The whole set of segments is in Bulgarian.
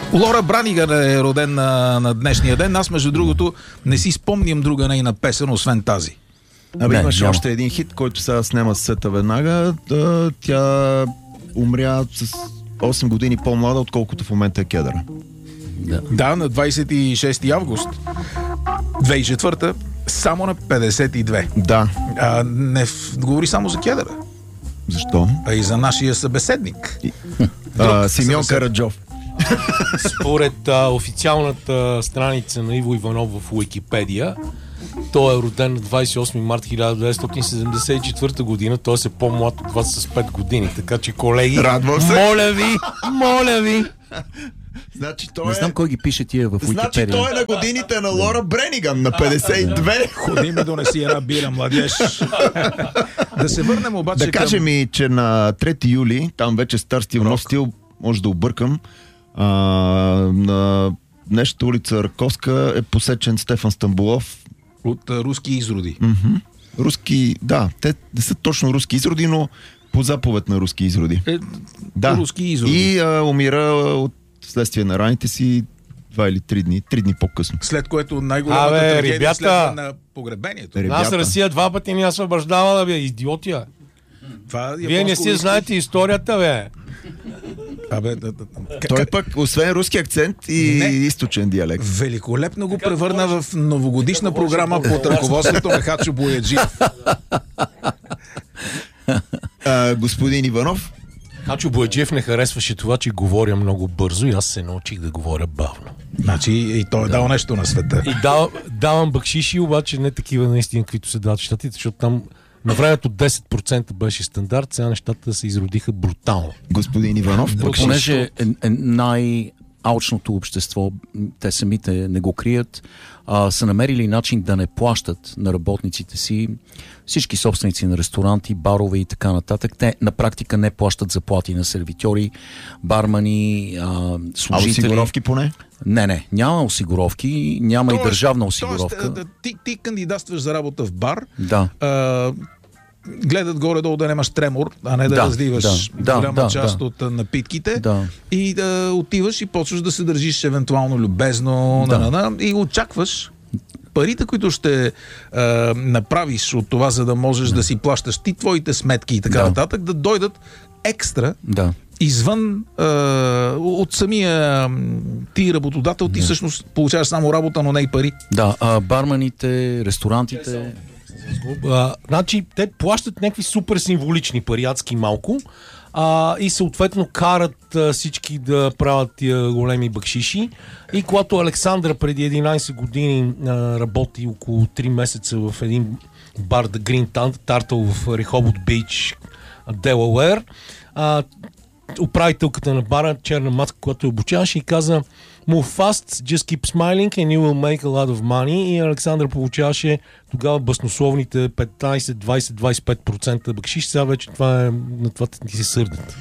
Лора Браниган е роден на днешния ден. Аз, между другото, не си спомням друга нейна песен, освен тази. Имаше още един хит, който сега снема сета веднага. Тя умря с 8 години по-млада, отколкото в момента е Кедъра. Да, на 26 август 2004, само на 52. Да. Не говори само за Кедъра. Защо? А и за нашия събеседник. Симеон Караджов. Според официалната страница на Иво Иванов в Уикипедия, той е роден на 28 март 1974 година, т.е. е по-млад от вас с 5 години. Така че, колеги, радвам се. Моля ви! Значи не знам кой ги пише тия в Уикипедия. Значи той е на годините на Лора Брениган, на 52. Ходи ми донеси една бира, младеж. Да се върнем обаче да кажем и, че на 3 юли, там вече стар стил, нов стил, може да объркам, на днешната улица Раковска е посечен Стефан Стамболов. От руски изроди. Руски, да, те не са точно руски изроди, но по заповед на руски изроди. Да. Руски изроди. И умира от следствие на раните си 2 или 3 дни. 3 дни по-късно. След което най-голямата трагедия следва на погребението. Нас Русия 2 пъти ни освобождавала, бе, идиотия. Вие не си знаете историята, бе. Той пък, освен руски акцент и източен диалект. Великолепно го превърна в новогодишна програма под ръководството на Хачо Бояджиев. Господин Иванов? Хачо Бояджиев не харесваше това, че говоря много бързо и аз се научих да говоря бавно. Значи и той е дал нещо на света. И давам бакшиши, обаче не такива наистина, каквито се дават в щатите, защото там на времето 10% беше стандарт, сега нещата се изродиха брутално. Господин Иванов, понеже е най-алчното общество, те самите не го крият, са намерили начин да не плащат на работниците си, всички собственици на ресторанти, барове и така нататък. Те на практика не плащат заплати на сервитьори, бармани, служители. Осигуровки поне? Не, няма осигуровки, няма и държавна осигуровка. Ти кандидатстваш за работа в бар, гледат горе-долу да нямаш тремор, а не да разливаш голяма част от напитките и да отиваш и почваш да се държиш евентуално любезно и очакваш парите, които ще направиш от това, за да можеш да си плащаш ти твоите сметки и така нататък, да дойдат екстра извън от самия ти работодател, ти всъщност получаваш само работа, но не и пари. Барманите, ресторантите. Значи, те плащат някакви супер символични пари, адски малко, и съответно карат всички да правят тия големи бакшиши. И когато Александра преди 11 години работи около 3 месеца в един бар The Green Turtle в Рехобот Бич, Делауер, управителката на бара, черна матка, която я обучаваше, и каза: Move fast, just keep smiling and you will make a lot of money. И Александър получаваше тогава баснословните 15, 20, 25% бакшиш. Сега вече на това ти се сърдат.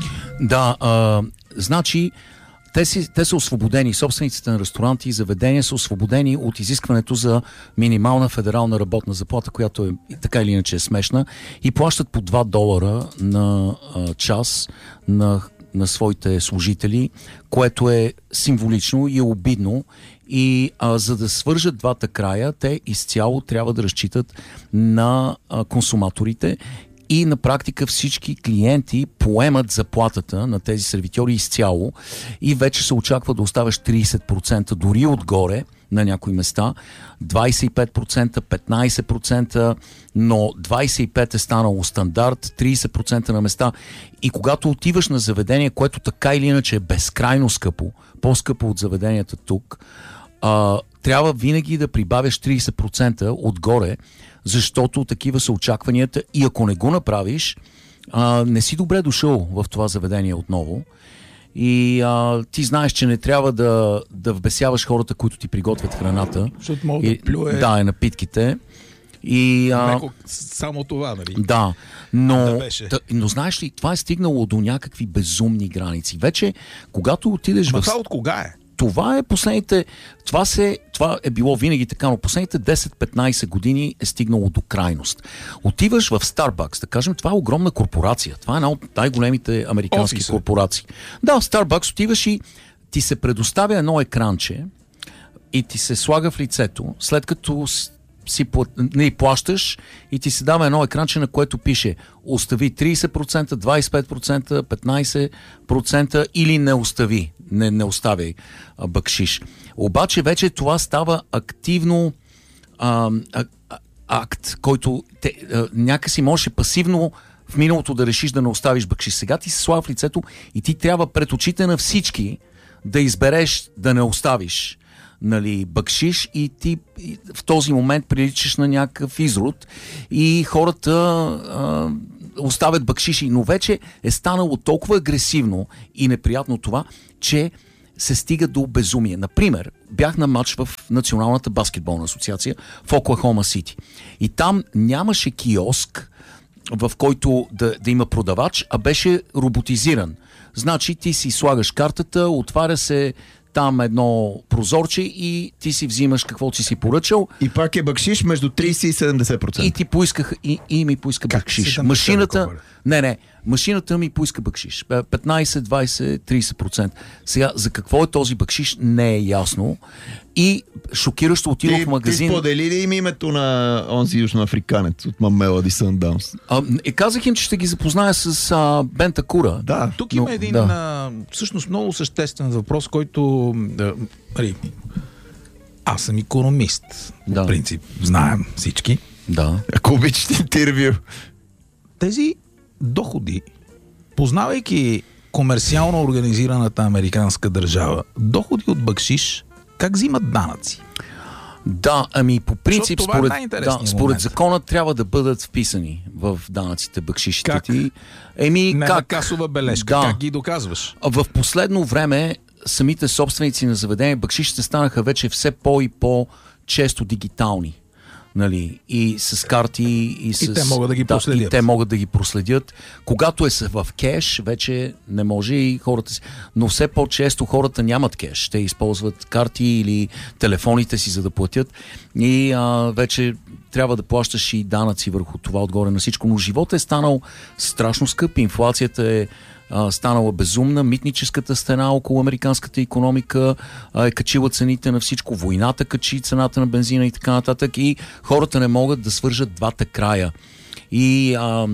Значи те са освободени, собствениците на ресторанти и заведения са освободени от изискването за минимална федерална работна заплата, която е така или иначе е смешна, и плащат по $2 на час на своите служители, което е символично и е обидно. И за да свържат двата края, те изцяло трябва да разчитат на консуматорите и на практика всички клиенти поемат заплатата на тези сервитьори изцяло и вече се очаква да оставаш 30%, дори отгоре на някои места, 25%, 15%, но 25% е станало стандарт, 30% на места. И когато отиваш на заведение, което така или иначе е безкрайно скъпо, по-скъпо от заведенията тук, трябва винаги да прибавяш 30% отгоре, защото такива са очакванията и ако не го направиш, не си добре дошъл в това заведение отново. И ти знаеш, че не трябва да вбесяваш хората, които ти приготвят храната. Защото мога да плюе. Напитките. И, само това, нали? Да, но знаеш ли, това е стигнало до някакви безумни граници. Вече, когато отидеш това от кога е? Това е последните... Това е било винаги така, но последните 10-15 години е стигнало до крайност. Отиваш в Starbucks, да кажем, това е огромна корпорация. Това е една от най-големите американски корпорации. Да, в Starbucks отиваш и ти се предоставя едно екранче и ти се слага в лицето, след като плащаш и ти се дава едно екранче, на което пише остави 30%, 25%, 15% или не остави. Не оставяй бакшиш. Обаче вече това става активно акт, който някакси можеше пасивно в миналото да решиш да не оставиш бакшиш. Сега ти се слага в лицето и ти трябва пред очите на всички да избереш да не оставиш, нали, бакшиш, и ти в този момент приличаш на някакъв изрод и хората оставят бакшиши, но вече е станало толкова агресивно и неприятно това, че се стига до безумие. Например, бях на матч в Националната баскетболна асоциация в Оклахома Сити. И там нямаше киоск, в който да има продавач, а беше роботизиран. Значи ти си слагаш картата, отваря се там едно прозорче и ти си взимаш каквото си поръчал. И пак е бакшиш между 30 и 70%. И ти поисках, и ми поиска бакшиш. Машината... Машината ми поиска бакшиш. 15, 20, 30%. Сега, за какво е този бакшиш, не е ясно. И шокиращо отидох в магазин. Ти сподели ли им името на онзи южноафриканец от Mamelody Sundowns? Казах им, че ще ги запозная с Бен Такура. Да. Тук има един всъщност много съществен въпрос, който аз съм икономист. В принцип, знаем всички. Да. Ако обичате интервю. Тези доходи, познавайки комерциално организираната американска държава, доходи от бакшиш, как взимат данъци? Да, по принцип, според закона трябва да бъдат вписани в данъците бакшишите. Как? Ти. На касова бележка. Как ги доказваш? В последно време самите собственици на заведения бакшишите станаха вече все по- и по-често дигитални. Нали, и с карти, и те могат да ги проследят. И те могат да ги проследят. Когато е в кеш, вече не може и хората си. Но все по-често хората нямат кеш. Те използват карти или телефоните си, за да платят. И вече трябва да плащаш и данъци върху това отгоре на всичко. Но животът е станал страшно скъп. Инфлацията е станала безумна, митническата стена около американската икономика е качила цените на всичко, войната качи цената на бензина и така нататък, и хората не могат да свържат двата края. И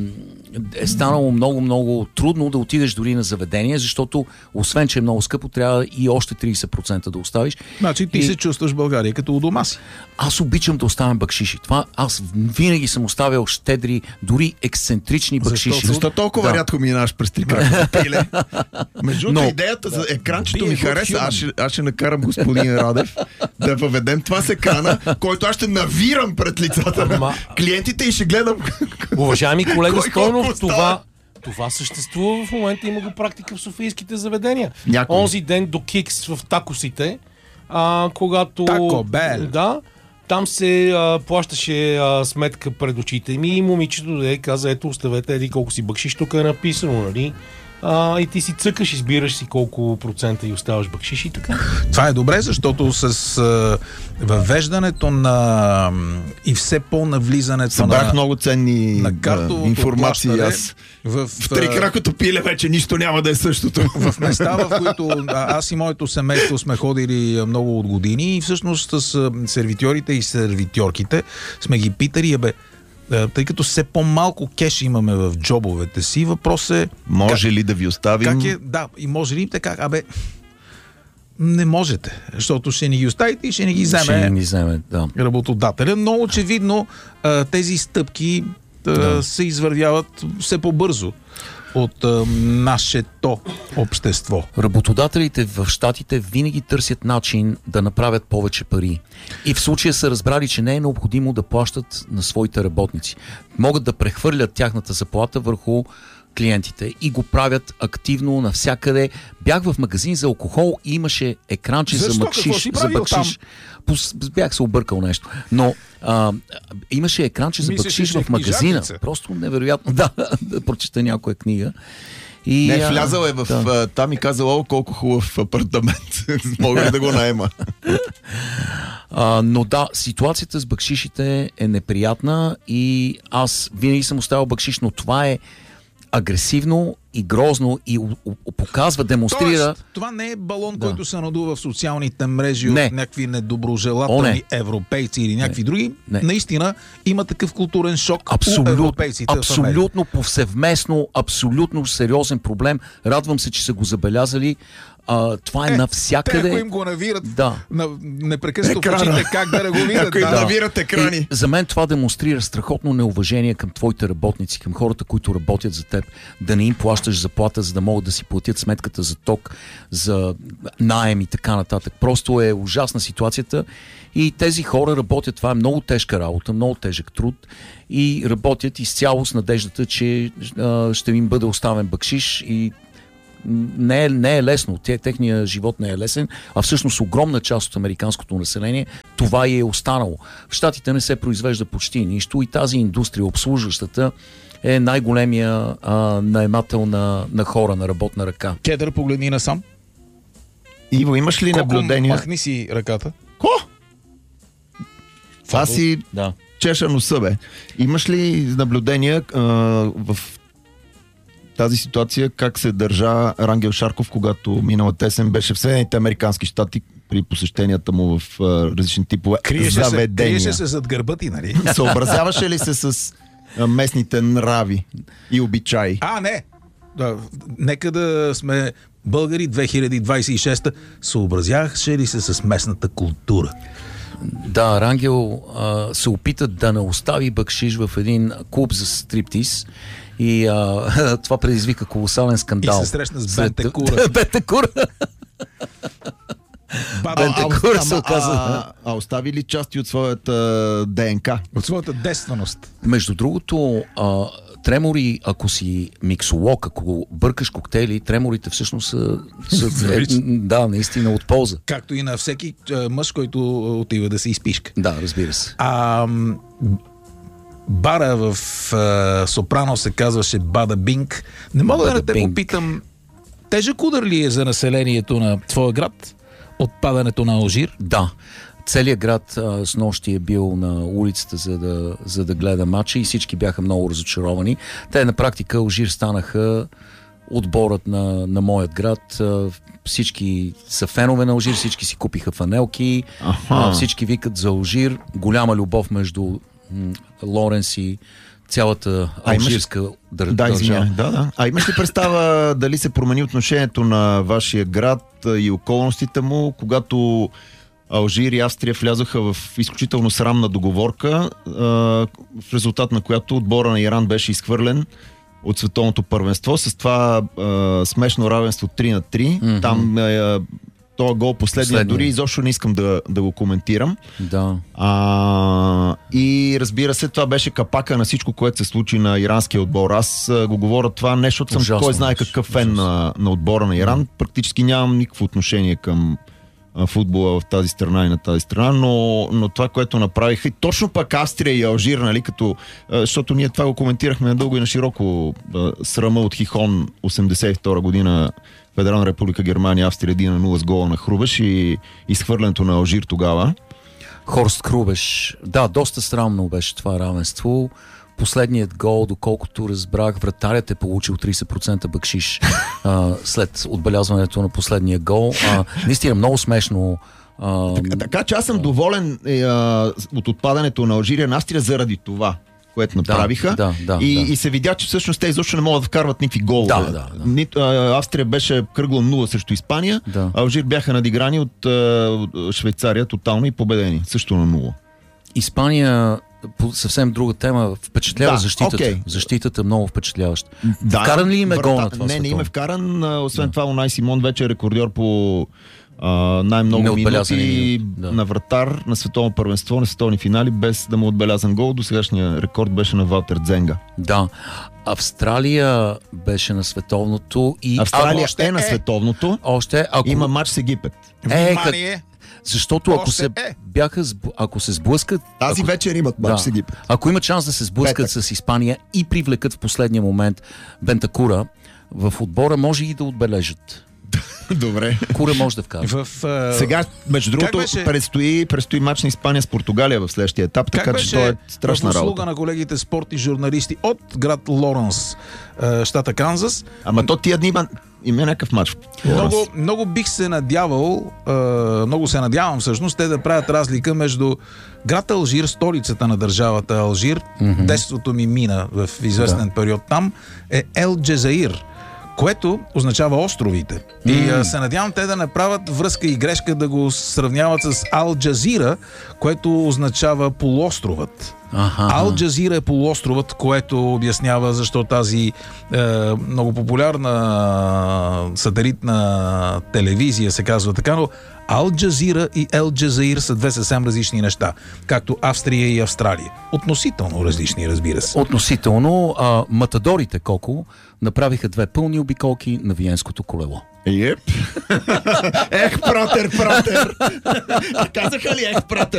е станало много трудно да отидеш дори на заведение, защото освен, че е много скъпо, трябва и още 30% да оставиш. Значи ти се чувстваш в България като у дома си. Аз обичам да оставям бакшиши. Това аз винаги съм оставял щедри, дори ексцентрични бакшиши. Защо толкова рядко минаваш през три крака пиле? Между идеята за екранчето ми хареса. Аз ще накарам господин Радев да въведем това с екрана, който аз ще навирам пред лицата на клиентите и ще гледам. Уважаеми колега Стойнов, това съществува в момента, има го практика в софийските заведения. Онзи ден до Кикс в такосите, когато... Тако Бел. Да, там се плащаше сметка пред очите ми и момичето каза, ето оставете, еди колко си бакшиш, тук е написано, нали? И ти си цъкаш, избираш си колко процента и оставаш бакшиш и така. Това е добре, защото с въвеждането на и все по-навлизането събрах много ценни информации. Аз в трикракото пиле вече нищо няма да е същото. В места, в които аз и моето семейство сме ходили много от години, и всъщност с сервитьорите и сервитьорките сме ги питали, тъй като все по-малко кеш имаме в джобовете си, въпрос е... Може ли да ви оставим? И може ли така? Не можете, защото ще ни ги оставите и ще ни ги вземе работодателя. Но очевидно тези стъпки се извървяват все по-бързо от нашето общество. Работодателите в щатите винаги търсят начин да направят повече пари. И в случая са разбрали, че не е необходимо да плащат на своите работници. Могат да прехвърлят тяхната заплата върху клиентите и го правят активно навсякъде. Бях в магазин за алкохол и имаше екранче за бакшиш. Бях се объркал нещо. Но имаше екранче за бакшиш в магазина. Просто невероятно. Да прочета някоя книга. И, влязал е в... Там и казал, колко хубав апартамент. Мога ли да го наема? Но да, ситуацията с бакшишите е неприятна и аз винаги съм оставил бакшиш, но това е агресивно и грозно и показва, демонстрира... Тоест, това не е балон, който се надува в социалните мрежи от някакви недоброжелателни европейци или някакви други. Наистина има такъв културен шок у европейците. Абсолютно повсеместно, абсолютно сериозен проблем. Радвам се, че са го забелязали. Това е навсякъде. Ако им го навират непрекъснато в очите, как да го видят? Ако им навират екрани. И за мен това демонстрира страхотно неуважение към твоите работници, към хората, които работят за теб. Да не им плащаш заплата, за да могат да си платят сметката за ток, за наем и така нататък. Просто е ужасна ситуацията. И тези хора работят, това е много тежка работа, много тежък труд и работят изцяло с надеждата, че ще им бъде оставен бакшиш и не е лесно. Техният живот не е лесен, а всъщност огромна част от американското население това и е останало. В Щатите не се произвежда почти нищо и тази индустрия, обслужващата, е най-големия наемател на хора, на работна ръка. Кедър, погледни насам. Иво, имаш ли наблюдения? Махни си ръката. Ко? Това си чеша носа, бе. Имаш ли наблюдения в тази ситуация, как се държа Рангел Шарков, когато миналата есен беше в Съединените американски щати при посещенията му в различни типове заведения? Криеше се зад гърба ти, нали? Съобразяваше ли се с местните нрави и обичаи? Не. Нека да сме българи 2026-та. Съобразяваше ли се с местната култура? Да, Рангел се опита да не остави бакшиш в един клуб за стриптиз и това предизвика колосален скандал. И се срещна с Бентекура. Бентекура! Бентекура се оказа. Остави ли части от своята ДНК? От своята действеност. Между другото, тремори, ако си миксолог, ако бъркаш коктейли, треморите всъщност са наистина от полза. Както и на всеки мъж, който отива да се изпишка. Да, разбира се. Бара в Сопрано се казваше Бада Бинг. Не мога да те попитам, тежък удар ли е за населението на твоя град от падането на Алжир? Да. Целият град с нощи е бил на улицата, за да гледа матча и всички бяха много разочаровани. Те на практика Алжир станаха отборът на моят град. Всички са фенове на Алжир, всички си купиха фанелки, всички викат за Алжир. Голяма любов между Лоренс и цялата алжирска държава. Да. Имаш ли представа дали се промени отношението на вашия град и околностите му, когато Алжир и Австрия влязоха в изключително срамна договорка, в резултат на която отбора на Иран беше изхвърлен от световното първенство с това смешно равенство 3-3. Mm-hmm. Там този гол последния дори изобщо не искам да го коментирам. Да. И разбира се, това беше капака на всичко, което се случи на иранския отбор. Аз го говоря това не, защото съм кой знае какъв фен на отбора на Иран. Практически нямам никакво отношение към футбола в тази страна и на тази страна, но това, което направиха и точно пък Австрия и Алжир, нали, защото ние това го коментирахме надълго и на широко, срама от Хихон 82 година, Федерална република Германия, Австрия 1-0 с гола на Хрубеш и изхвърлянето на Алжир тогава. Хорст Хрубеш. Да, доста срамно беше това равенство. Последният гол, доколкото разбрах, вратарят е получил 30% бакшиш след отбелязването на последния гол. Наистина много смешно. Така че аз съм доволен от отпадането на Алжирия на Австрия заради това, което направиха. И се видя, че всъщност те изобщо не могат да вкарват никакви голове. Австрия беше кръгла 0 срещу Испания, Алжир бяха надиграни от Швейцария тотално и победени. Също на 0. Испания, по съвсем друга тема, впечатлява защитата. Okay. Защитата много впечатляваща. Вкаран ли им е гол на това Не им е вкаран. Освен това, Унай Симон вече е рекордьор по най-много минути на вратар на световно първенство, на световни финали, без да му отбелязан гол. До сегашния рекорд беше на Валтер Дзенга. Да. Австралия беше на световното и... Австралия е на световното. Има матч с Египет. Внимание! Защото ако се сблъскат... Тази вечер имат матч с Египет. Ако има шанс да се сблъскат с Испания и привлекат в последния момент Бентекура в отбора, може и да отбележат. Добре. Кура може да вкара. Сега, между другото, предстои мач на Испания с Португалия в следващия етап, така че това е страшна работа. В услуга на колегите спортни журналисти от град Лоренс, щата Канзас. Ама то тия дни има някакъв мач. Много бих се надявал, много се надявам всъщност, те да правят разлика между град Алжир, столицата на държавата Алжир, детството ми мина в известен период там, е Ел Джезаир, което означава островите. И се надявам те да направят връзка и грешка да го сравняват с Ал Джазира, което означава полуостровът. Ал Джазира е полуостровът, което обяснява защо тази много популярна сателитна телевизия се казва така, но Ал Джазира и Ел Джазаир са две съвсем различни неща, както Австрия и Австралия. Относително различни, разбира се. Относително. Матадорите Коко направиха 2 пълни обиколки на Виенското колело. Ех, пратер! Казаха ли ех, пратер?